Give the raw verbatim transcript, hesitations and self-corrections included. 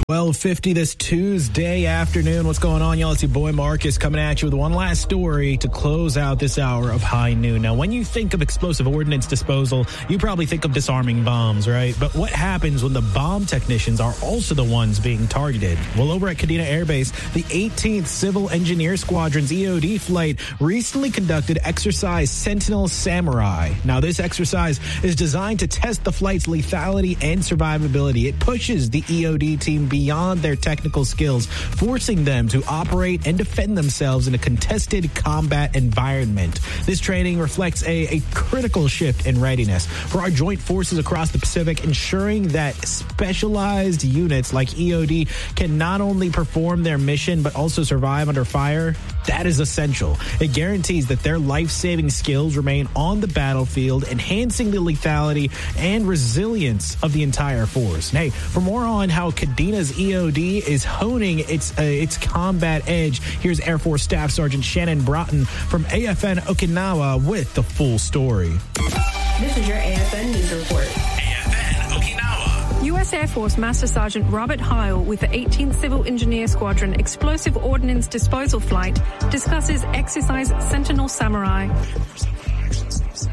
twelve fifty this Tuesday afternoon. What's going on, y'all? It's your boy Marcus coming at you with one last story to close out this hour of High Noon. Now, when you think of explosive ordnance disposal, you probably think of disarming bombs, right? But what happens when the bomb technicians are also the ones being targeted? Well, over at Kadena Air Base, the eighteenth Civil Engineer Squadron's E O D flight recently conducted Exercise Sentinel Samurai. Now, this exercise is designed to test the flight's lethality and survivability. It pushes the E O D team beyond beyond their technical skills, forcing them to operate and defend themselves in a contested combat environment. This training reflects a, a critical shift in readiness for our joint forces across the Pacific, ensuring that specialized units like E O D can not only perform their mission, but also survive under fire. That is essential. It guarantees that their life-saving skills remain on the battlefield, enhancing the lethality and resilience of the entire force. And hey, for more on how Kadena's E O D is honing its uh, its combat edge, here's Air Force Staff Sergeant Shannon Broughton from A F N Okinawa with the full story. This is your A F N News Report. A F N Okinawa. U S Air Force Master Sergeant Robert Heil with the eighteenth Civil Engineer Squadron Explosive Ordnance Disposal Flight discusses Exercise Sentinel Samurai.